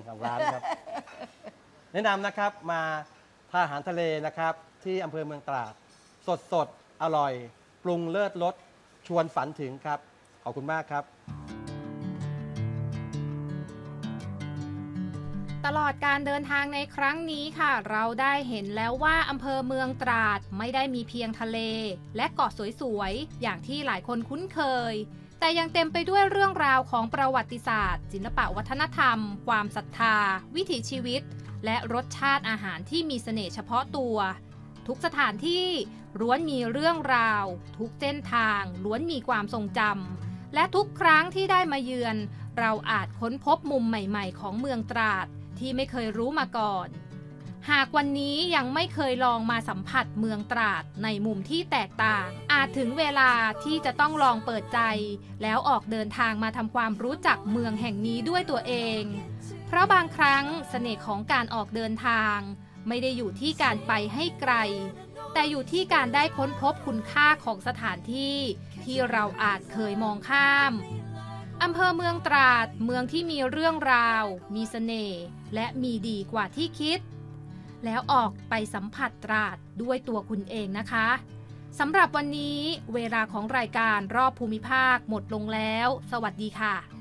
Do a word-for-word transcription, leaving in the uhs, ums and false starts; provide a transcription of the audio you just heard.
ของร้านครับ แนะนำนะครับมาทานอาหารทะเลนะครับที่อำเภอเมืองตราดสดสดอร่อยปรุงเลิศรสชวนฝันถึงครับขอบคุณมากครับตลอดการเดินทางในครั้งนี้ค่ะเราได้เห็นแล้วว่าอำเภอเมืองตราดไม่ได้มีเพียงทะเลและเกาะสวยๆอย่างที่หลายคนคุ้นเคยแต่ยังเต็มไปด้วยเรื่องราวของประวัติศาสตร์ศิลปวัฒนธรรมความศรัทธาวิถีชีวิตและรสชาติอาหารที่มีเสน่ห์เฉพาะตัวทุกสถานที่ล้วนมีเรื่องราวทุกเส้นทางล้วนมีความทรงจำและทุกครั้งที่ได้มาเยือนเราอาจค้นพบมุมใหม่ๆของเมืองตราดที่ไม่เคยรู้มาก่อนหากวันนี้ยังไม่เคยลองมาสัมผัสเมืองตราดในมุมที่แตกต่างอาจถึงเวลาที่จะต้องลองเปิดใจแล้วออกเดินทางมาทำความรู้จักเมืองแห่งนี้ด้วยตัวเองเพราะบางครั้งเสน่ห์ของการออกเดินทางไม่ได้อยู่ที่การไปให้ไกลแต่อยู่ที่การได้ค้นพบคุณค่าของสถานที่ที่เราอาจเคยมองข้ามอำเภอเมืองตราดเมืองที่มีเรื่องราวมีเสน่ห์และมีดีกว่าที่คิดแล้วออกไปสัมผัสตราดด้วยตัวคุณเองนะคะสำหรับวันนี้เวลาของรายการรอบภูมิภาคหมดลงแล้วสวัสดีค่ะ